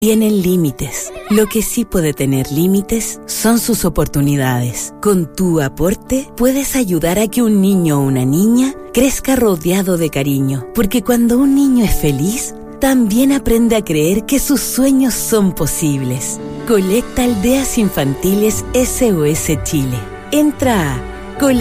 tienen límites. Lo que sí puede tener límites son sus oportunidades. Con tu aporte puedes ayudar a que un niño o una niña crezca rodeado de cariño, porque cuando un niño es feliz, también aprende a creer que sus sueños son posibles. Colecta Aldeas Infantiles SOS Chile. Entra a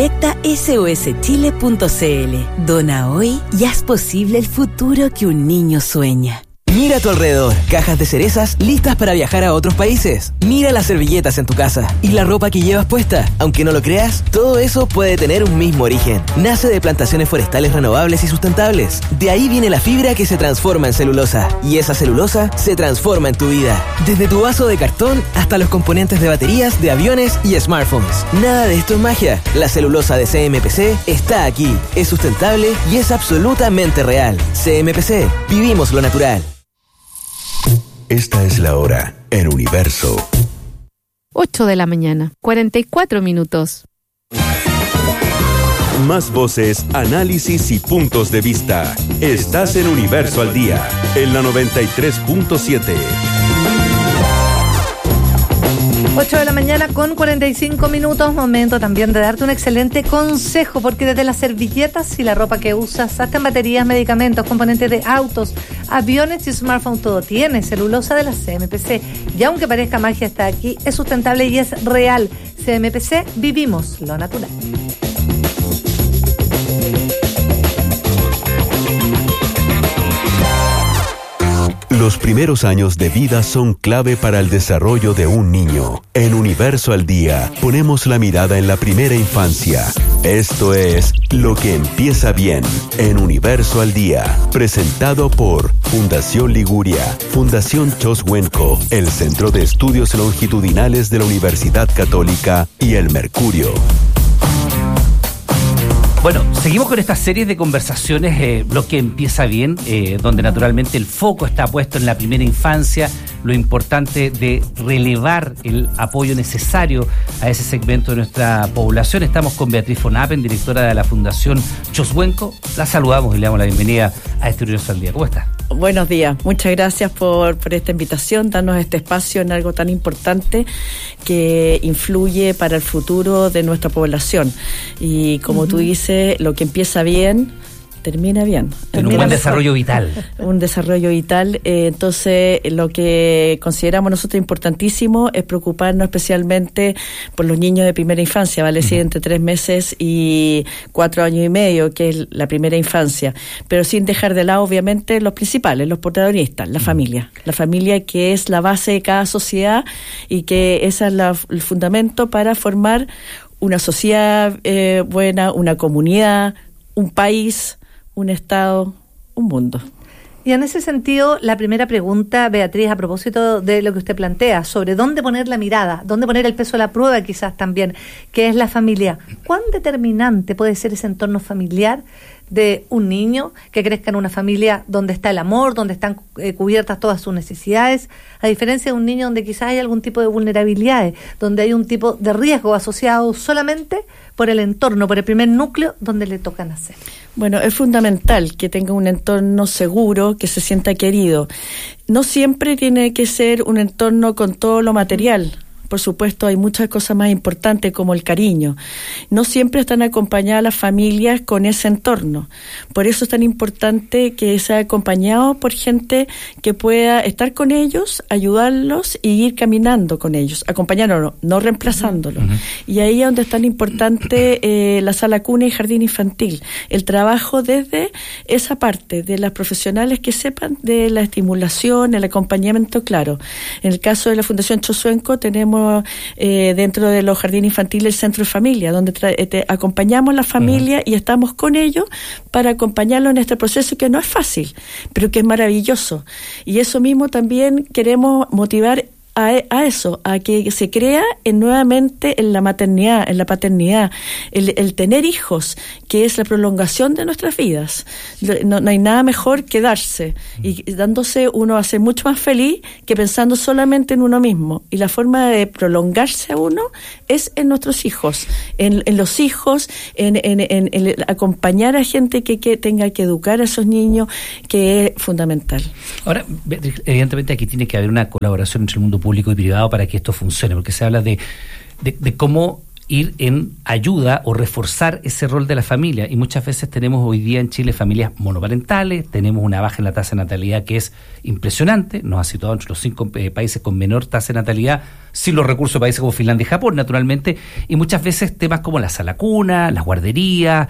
colectasoschile.cl. Dona hoy y haz posible el futuro que un niño sueña. Mira a tu alrededor, cajas de cerezas listas para viajar a otros países. Mira las servilletas en tu casa y la ropa que llevas puesta. Aunque no lo creas, todo eso puede tener un mismo origen. Nace de plantaciones forestales renovables y sustentables. De ahí viene la fibra que se transforma en celulosa. Y esa celulosa se transforma en tu vida. Desde tu vaso de cartón hasta los componentes de baterías, de aviones y smartphones. Nada de esto es magia. La celulosa de CMPC está aquí. Es sustentable y es absolutamente real. CMPC, vivimos lo natural. Esta es la hora en Universo. 8 de la mañana, 44 minutos. Más voces, análisis y puntos de vista. Estás en Universo al Día, en la 93.7. 8 de la mañana con 45 minutos, momento también de darte un excelente consejo, porque desde las servilletas y la ropa que usas, hasta en baterías, medicamentos, componentes de autos, aviones y smartphones, todo tiene celulosa de la CMPC. Y aunque parezca magia, está aquí, es sustentable y es real. CMPC, vivimos lo natural. Los primeros años de vida son clave para el desarrollo de un niño. En Universo al Día ponemos la mirada en la primera infancia. Esto es Lo que empieza bien en Universo al Día. Presentado por Fundación Liguria, Fundación Choswenco, el Centro de Estudios Longitudinales de la Universidad Católica y el Mercurio. Bueno, seguimos con esta serie de conversaciones, Lo que empieza bien, donde naturalmente el foco está puesto en la primera infancia, lo importante de relevar el apoyo necesario a ese segmento de nuestra población. Estamos con Beatriz von Appen, directora de la Fundación Choswenco. La saludamos y le damos la bienvenida a este Universo al Día. ¿Cómo está? Buenos días, muchas gracias por esta invitación, darnos este espacio en algo tan importante que influye para el futuro de nuestra población. Y como tú dices, lo que empieza bien, termina bien. En un buen desarrollo vital. Un desarrollo vital. Entonces, lo que consideramos nosotros importantísimo es preocuparnos especialmente por los niños de primera infancia, vale decir, entre 3 meses y 4 años y medio, que es la primera infancia. Pero sin dejar de lado, obviamente, los principales, los protagonistas, la familia. La familia, que es la base de cada sociedad y que ese es el fundamento para formar una sociedad buena, una comunidad, un país, un Estado, un mundo. Y en ese sentido, la primera pregunta, Beatriz, a propósito de lo que usted plantea, sobre dónde poner la mirada, dónde poner el peso de la prueba quizás también, que es la familia. ¿Cuán determinante puede ser ese entorno familiar de un niño que crezca en una familia donde está el amor, donde están cubiertas todas sus necesidades, a diferencia de un niño donde quizás hay algún tipo de vulnerabilidades, donde hay un tipo de riesgo asociado solamente por el entorno, por el primer núcleo donde le toca nacer? Bueno, es fundamental que tenga un entorno seguro, que se sienta querido. No siempre tiene que ser un entorno con todo lo material. Por supuesto, hay muchas cosas más importantes como el cariño. No siempre están acompañadas las familias con ese entorno. Por eso es tan importante que sea acompañado por gente que pueda estar con ellos, ayudarlos y ir caminando con ellos, acompañándolos, no reemplazándolos. Y ahí es donde es tan importante la sala cuna y jardín infantil. El trabajo desde esa parte de las profesionales que sepan de la estimulación, el acompañamiento, claro. En el caso de la Fundación Choswenco tenemos dentro de los jardines infantiles el centro de familia, donde acompañamos a la familia y estamos con ellos para acompañarlos en este proceso que no es fácil, pero que es maravilloso. Y eso mismo también queremos motivar a eso, a que se crea nuevamente en la maternidad, en la paternidad, el tener hijos, que es la prolongación de nuestras vidas. No hay nada mejor que darse, y dándose uno va a ser mucho más feliz que pensando solamente en uno mismo. Y la forma de prolongarse a uno es en nuestros hijos, en los hijos, en acompañar a gente que tenga que educar a esos niños, que es fundamental. Ahora, evidentemente aquí tiene que haber una colaboración entre el mundo público y privado para que esto funcione, porque se habla de cómo ir en ayuda o reforzar ese rol de la familia, y muchas veces tenemos hoy día en Chile familias monoparentales, tenemos una baja en la tasa de natalidad que es impresionante, nos ha situado entre los 5 países con menor tasa de natalidad, sin los recursos de países como Finlandia y Japón, naturalmente, y muchas veces temas como la sala cuna, las guarderías,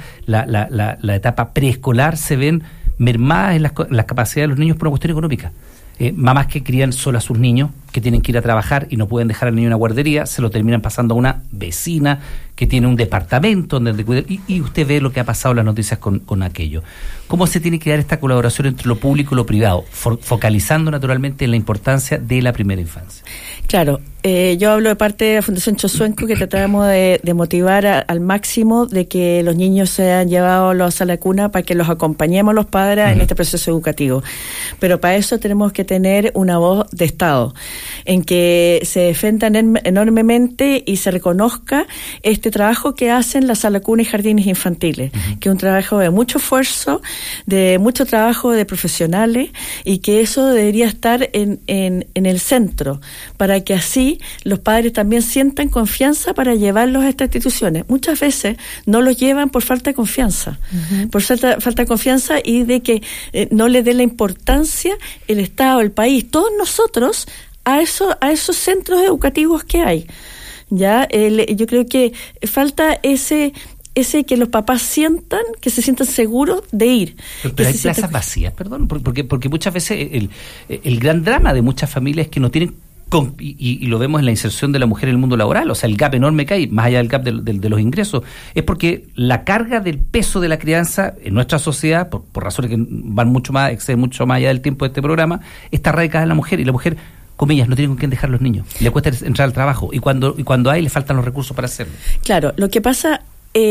la etapa preescolar se ven mermadas en las capacidades de los niños por una cuestión económica. Mamás que crían solo a sus niños, que tienen que ir a trabajar y no pueden dejar al niño en una guardería, se lo terminan pasando a una vecina que tiene un departamento donde cuidar, y usted ve lo que ha pasado en las noticias con aquello. ¿Cómo se tiene que dar esta colaboración entre lo público y lo privado? Focalizando naturalmente en la importancia de la primera infancia. Claro, yo hablo de parte de la Fundación Chosuenco, que tratamos de motivar al máximo de que los niños sean llevados a la sala de cuna para que los acompañemos los padres en este proceso educativo. Pero para eso tenemos que tener una voz de Estado, en que se defiendan enormemente y se reconozca este trabajo que hacen la sala cuna y jardines infantiles, que es un trabajo de mucho esfuerzo, de mucho trabajo de profesionales, y que eso debería estar en el centro, para que así los padres también sientan confianza para llevarlos a estas instituciones. Muchas veces no los llevan por falta de confianza, por falta de confianza, y de que no le dé la importancia el Estado, el país, todos nosotros a esos centros educativos que hay. Ya yo creo que falta ese que los papás que se sientan seguros de ir. Pero hay plazas vacías, perdón, porque muchas veces el gran drama de muchas familias es que no tienen, y lo vemos en la inserción de la mujer en el mundo laboral, o sea, el gap enorme que hay, más allá del gap de los ingresos, es porque la carga del peso de la crianza en nuestra sociedad, por razones que exceden mucho más allá del tiempo de este programa, está radicada en la mujer, y la mujer, comillas, no tiene con quién dejar los niños, le cuesta entrar al trabajo, y cuando hay, le faltan los recursos para hacerlo. Claro, lo que pasa,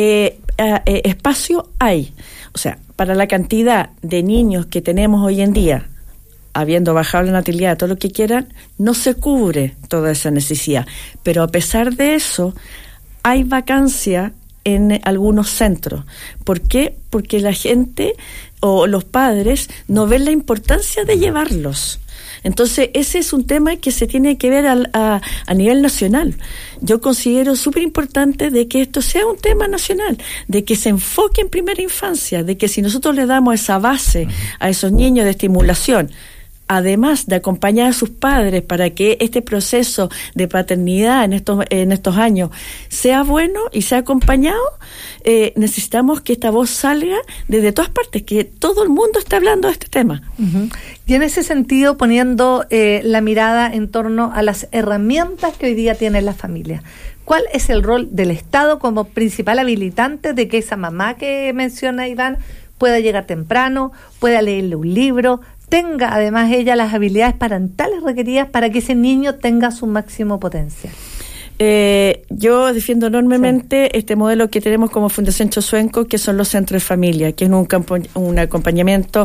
espacio hay, o sea, para la cantidad de niños que tenemos hoy en día, habiendo bajado la natalidad, todo lo que quieran, no se cubre toda esa necesidad. Pero a pesar de eso, hay vacancia en algunos centros. ¿Por qué? Porque la gente o los padres no ven la importancia de llevarlos. Entonces, ese es un tema que se tiene que ver a nivel nacional. Yo considero súper importante de que esto sea un tema nacional, de que se enfoque en primera infancia, de que si nosotros le damos esa base a esos niños de estimulación, además de acompañar a sus padres para que este proceso de paternidad en estos años sea bueno y sea acompañado, necesitamos que esta voz salga desde todas partes, que todo el mundo está hablando de este tema. Y en ese sentido, poniendo la mirada en torno a las herramientas que hoy día tiene la familia, ¿cuál es el rol del Estado como principal habilitante de que esa mamá que menciona Iván pueda llegar temprano, pueda leerle un libro, tenga además ella las habilidades parentales requeridas para que ese niño tenga su máximo potencial? Yo defiendo enormemente este modelo que tenemos como Fundación Chosuenco, que son los centros de familia, que es un acompañamiento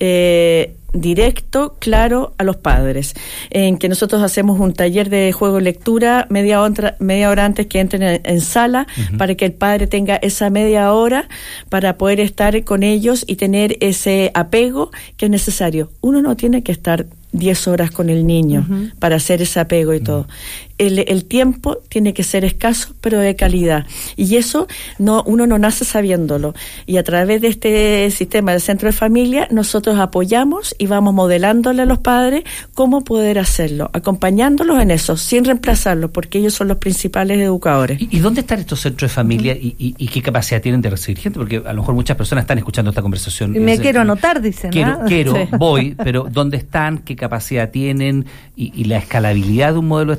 directo, claro, a los padres, en que nosotros hacemos un taller de juego y lectura media hora antes que entren en sala, para que el padre tenga esa media hora para poder estar con ellos y tener ese apego que es necesario. Uno no tiene que estar 10 horas con el niño para hacer ese apego y todo. El tiempo tiene que ser escaso, pero de calidad. Y eso uno no nace sabiéndolo. Y a través de este sistema de centro de familia, nosotros apoyamos y vamos modelándole a los padres cómo poder hacerlo, acompañándolos en eso, sin reemplazarlos, porque ellos son los principales educadores. ¿Y dónde están estos centros de familia y qué capacidad tienen de recibir gente? Porque a lo mejor muchas personas están escuchando esta conversación. Y me quiero anotar, dicen. Quiero, voy, pero ¿dónde están? ¿Qué capacidad tienen? Y la escalabilidad de un modelo de estas características.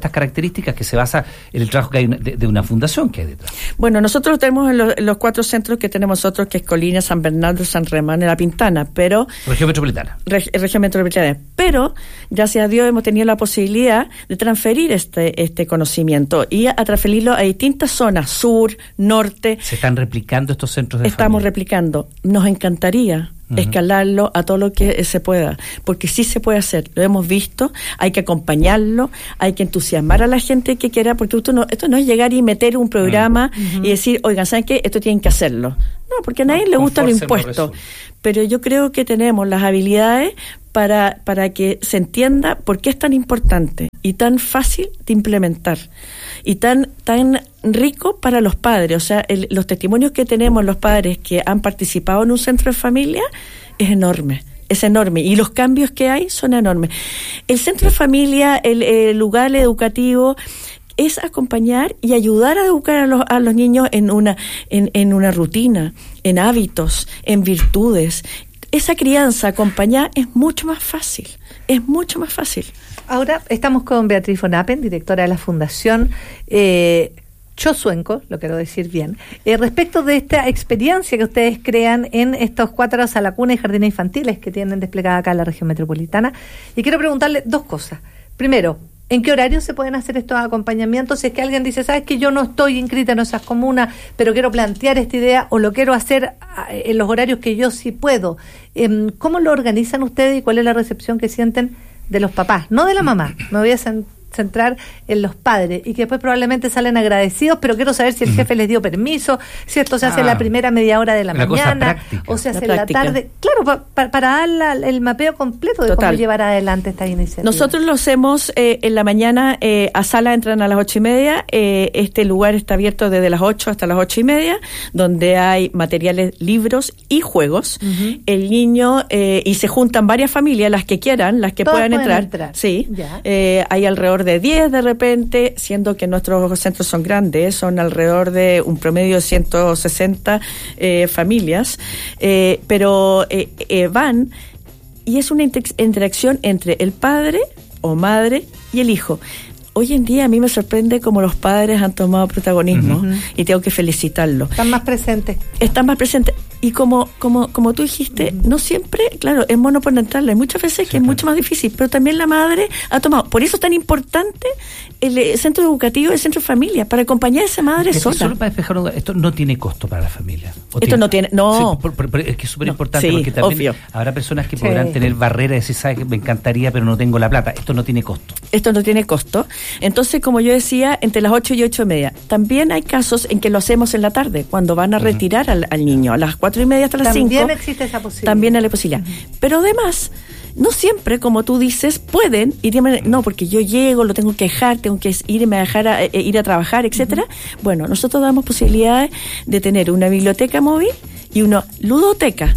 características que se basa en el trabajo que hay de una fundación que hay detrás. Bueno, nosotros lo tenemos en los 4 centros que tenemos nosotros, que es Colina, San Bernardo, San Román y La Pintana, pero... Región metropolitana. Región metropolitana. Pero, gracias a Dios, hemos tenido la posibilidad de transferir este conocimiento y a transferirlo a distintas zonas, sur, norte. ¿Se están replicando estos centros de Estamos familia? replicando. Nos encantaría escalarlo a todo lo que se pueda, porque sí se puede hacer, lo hemos visto, hay que acompañarlo, hay que entusiasmar a la gente que quiera, porque esto no es llegar y meter un programa y decir, oigan, ¿saben qué? Esto tienen que hacerlo. No, porque a nadie le gusta lo impuesto, pero yo creo que tenemos las habilidades para que se entienda por qué es tan importante y tan fácil de implementar y tan rico para los padres. O sea, los testimonios que tenemos los padres que han participado en un centro de familia es enorme, y los cambios que hay son enormes. El centro de familia, el lugar educativo, es acompañar y ayudar a educar a los niños en una rutina, en hábitos, en virtudes. Esa crianza acompañada es mucho más fácil. Ahora estamos con Beatriz von Appen, directora de la Fundación Chosuenco, lo quiero decir bien, respecto de esta experiencia que ustedes crean en estos 4 salacunas y jardines infantiles que tienen desplegada acá en la región metropolitana. Y quiero preguntarle 2 cosas. Primero, ¿en qué horario se pueden hacer estos acompañamientos? Si es que alguien dice, sabes que yo no estoy inscrita en esas comunas, pero quiero plantear esta idea o lo quiero hacer en los horarios que yo sí puedo. ¿Cómo lo organizan ustedes y cuál es la recepción que sienten de los papás? No de la mamá, me voy a centrar en los padres y que después probablemente salen agradecidos, pero quiero saber si el jefe les dio permiso, si esto se hace en la primera media hora de la mañana o se hace en la tarde. Claro, para dar el mapeo completo de cómo llevar adelante esta iniciativa. Nosotros lo hacemos en la mañana, a sala entran a las 8:30, este lugar está abierto desde las 8 hasta las 8:30, donde hay materiales, libros y juegos. El niño, y se juntan varias familias, las que quieran, las que puedan entrar. Sí, hay alrededor de 10 de repente, siendo que nuestros centros son grandes, son alrededor de un promedio de 160 familias, pero van y es una interacción entre el padre o madre y el hijo. Hoy en día a mí me sorprende cómo los padres han tomado protagonismo y tengo que felicitarlos. Están más presentes. Y como tú dijiste, no siempre, claro, es monoparental, hay muchas veces que es mucho más difícil, pero también la madre ha tomado. Por eso es tan importante el centro educativo, el centro de familia, para acompañar a esa madre sola. Solo para despejar, esto no tiene costo para la familia. Esto no tiene, no. Sí, es que es súper importante porque también habrá personas que podrán tener barreras y decir, sabes que me encantaría, pero no tengo la plata. Esto no tiene costo. Entonces, como yo decía, entre las 8 y 8:30. También hay casos en que lo hacemos en la tarde, cuando van a retirar al niño, a las 4:30 hasta las 5. También existe esa posibilidad. También hay la posibilidad. Pero además, no siempre, como tú dices, pueden irme, no, porque yo llego, lo tengo que dejar, tengo que irme a dejar ir a trabajar, etcétera. Bueno, nosotros damos posibilidades de tener una biblioteca móvil y una ludoteca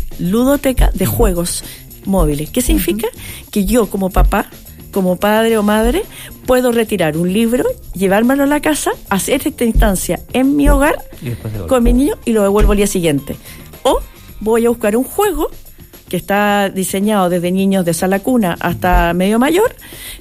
de juegos móviles. ¿Qué significa? Que yo como papá, como padre o madre, puedo retirar un libro, llevármelo a la casa, hacer esta instancia en mi hogar con mi niño y lo devuelvo al día siguiente. O voy a buscar un juego que está diseñado desde niños de sala cuna hasta medio mayor,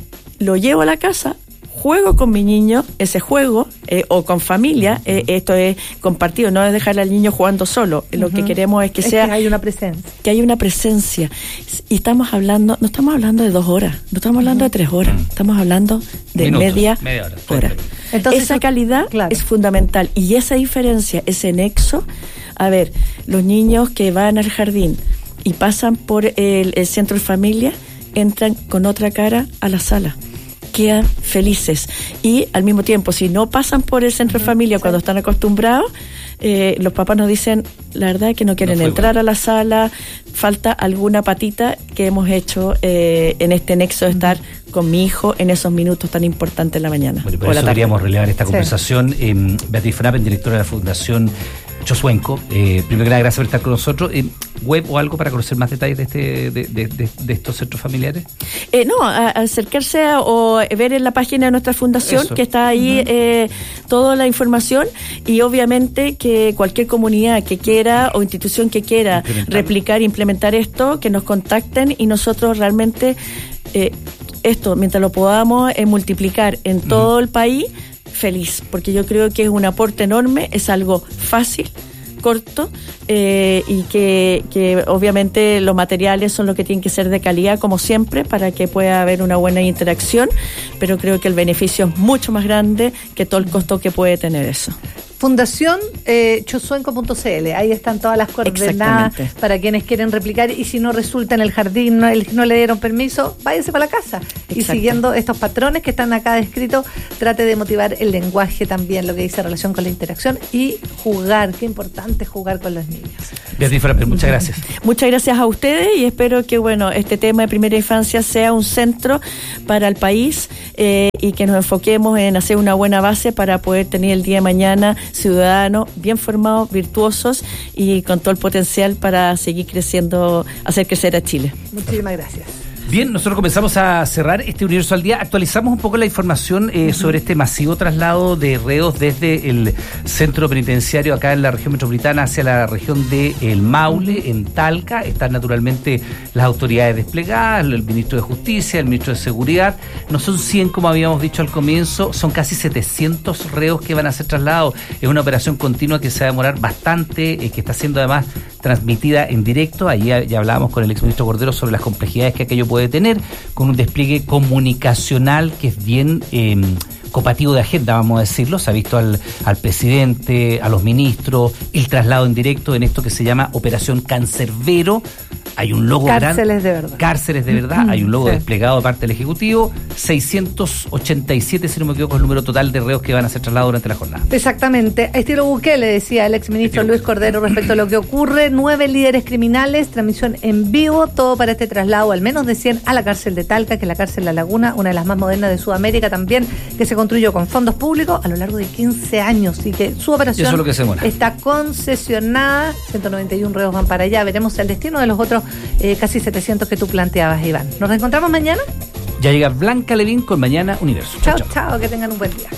lo llevo a la casa, juego con mi niño ese juego, o con familia, esto es compartido, no es dejar al niño jugando solo. Lo que queremos es que sea... Que hay una presencia. Que hay una presencia. Y no estamos hablando de 2 horas, no estamos hablando de 3 horas, estamos hablando de media hora. Entonces, esa calidad es fundamental. Y esa diferencia, ese nexo, a ver, los niños que van al jardín y pasan por el centro de familia, entran con otra cara a la sala. Quedan felices y al mismo tiempo, si no pasan por el centro de familia cuando están acostumbrados, los papás nos dicen la verdad es que no quieren entrar a la sala, falta alguna patita que hemos hecho en este nexo de estar con mi hijo en esos minutos tan importantes en la mañana. Bueno, por eso queríamos relevar esta conversación. Beatriz von Appen, directora de la Fundación Chosuenco, primero que nada, gracias por estar con nosotros. ¿Web o algo para conocer más detalles de estos centros familiares? No, acercarse o ver en la página de nuestra fundación, que está ahí toda la información, y obviamente que cualquier comunidad que quiera o institución que quiera replicar, implementar esto, que nos contacten y nosotros realmente esto, mientras lo podamos multiplicar en todo el país, feliz, porque yo creo que es un aporte enorme, es algo fácil, corto, y que obviamente los materiales son lo que tienen que ser de calidad, como siempre, para que pueda haber una buena interacción, pero creo que el beneficio es mucho más grande que todo el costo que puede tener eso. Fundación chosuenco.cl, ahí están todas las coordenadas para quienes quieren replicar, y si no resulta en el jardín, no le dieron permiso, váyase para la casa. Exacto. Y siguiendo estos patrones que están acá descritos, trate de motivar el lenguaje también, lo que dice relación con la interacción y jugar, qué importante jugar con los niños. Beatriz Frapper, muchas gracias. Muchas gracias a ustedes y espero que este tema de primera infancia sea un centro para el país y que nos enfoquemos en hacer una buena base para poder tener el día de mañana ciudadanos bien formados, virtuosos y con todo el potencial para seguir creciendo, hacer crecer a Chile. Muchísimas gracias. Bien, nosotros comenzamos a cerrar este Universo al Día. Actualizamos un poco la información sobre este masivo traslado de reos desde el centro penitenciario acá en la región metropolitana hacia la región de El Maule, en Talca. Están naturalmente las autoridades desplegadas, el ministro de Justicia, el ministro de Seguridad. No son 100 como habíamos dicho al comienzo, son casi 700 reos que van a ser trasladados. Es una operación continua que se va a demorar bastante, que está siendo además transmitida en directo. Allí ya hablábamos con el exministro Cordero sobre las complejidades que aquello puede tener, con un despliegue comunicacional que es bien copativo de agenda, vamos a decirlo. Se ha visto al presidente, a los ministros, el traslado en directo en esto que se llama Operación Cancerbero. Hay un logo Cárceles grande, de verdad. Cárceles de verdad. Hay un logo desplegado de parte del Ejecutivo. 687, si no me equivoco, es el número total de reos que van a ser trasladados durante la jornada. Exactamente. A estilo Bukele, decía el exministro Luis Cordero respecto a lo que ocurre. 9 líderes criminales, transmisión en vivo, todo para este traslado, al menos de 100 a la cárcel de Talca, que es la cárcel La Laguna, una de las más modernas de Sudamérica también, que se construyó con fondos públicos a lo largo de 15 años y que su operación eso es lo que se demora. Está concesionada. 191 reos van para allá. Veremos el destino de los otros casi 700 que tú planteabas, Iván. ¿Nos reencontramos mañana? Ya llega Blanca Levín con Mañana Universo. Chao, que tengan un buen día.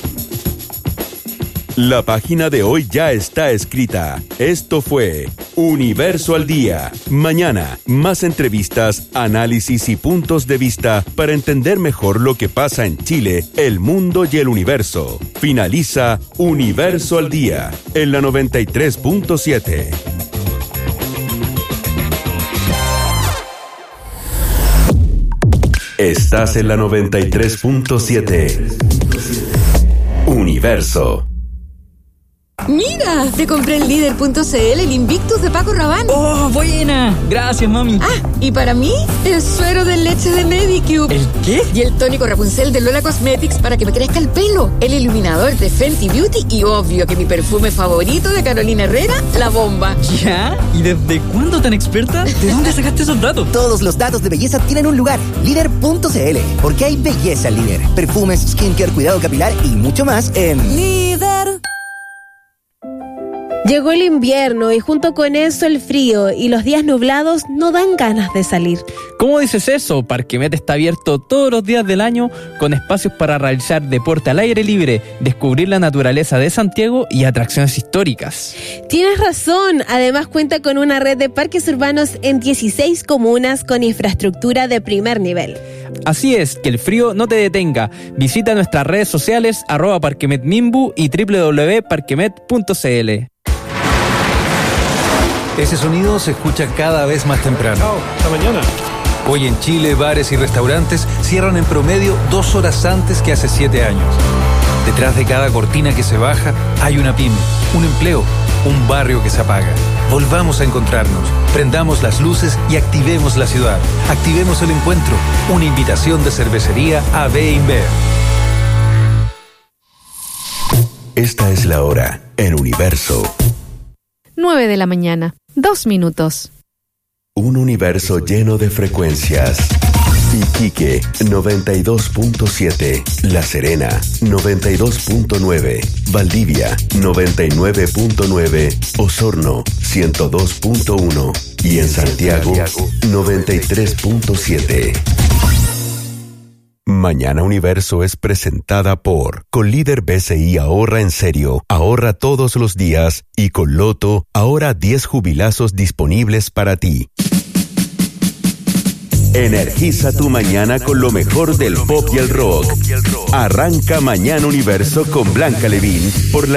La página de hoy ya está escrita. Esto fue Universo al Día. Mañana, más entrevistas, análisis y puntos de vista para entender mejor lo que pasa en Chile, el mundo y el universo. Finaliza Universo al Día en la 93.7. Estás en la 93.7. Universo. Mira, te compré en líder.cl el Invictus de Paco Rabanne. ¡Oh, buena! Gracias, mami. Ah, y para mí, el suero de leche de Medicube. ¿El qué? Y el tónico Rapunzel de Lola Cosmetics para que me crezca el pelo. El iluminador de Fenty Beauty y obvio que mi perfume favorito de Carolina Herrera, La Bomba. ¿Ya? ¿Y desde cuándo tan experta? ¿De dónde sacaste esos datos? Todos los datos de belleza tienen un lugar. Líder.cl. Porque hay belleza en Líder. Perfumes, skincare, cuidado capilar y mucho más en Líder. Llegó el invierno y junto con eso el frío y los días nublados no dan ganas de salir. ¿Cómo dices eso? Parquemet está abierto todos los días del año con espacios para realizar deporte al aire libre, descubrir la naturaleza de Santiago y atracciones históricas. Tienes razón, además cuenta con una red de parques urbanos en 16 comunas con infraestructura de primer nivel. Así es, que el frío no te detenga. Visita nuestras redes sociales @parquemetmimbu y www.parquemet.cl. Ese sonido se escucha cada vez más temprano. Hasta mañana. Hoy en Chile, bares y restaurantes cierran en promedio 2 horas antes que hace 7 años. Detrás de cada cortina que se baja hay una pyme, un empleo, un barrio que se apaga. Volvamos a encontrarnos, prendamos las luces y activemos la ciudad. Activemos el encuentro. Una invitación de cervecería AB InBev. Esta es la hora en Universo. 9 de la mañana, 2 minutos. Un universo lleno de frecuencias. Iquique 92.7, La Serena 92.9, Valdivia 99.9, Osorno 102.1 y en Santiago 93.7. Mañana Universo es presentada por Colíder BCI Ahorra en Serio, ahorra todos los días y con Loto, ahora 10 jubilazos disponibles para ti. Energiza tu mañana con lo mejor del pop y el rock. Arranca Mañana Universo con Blanca Levín por la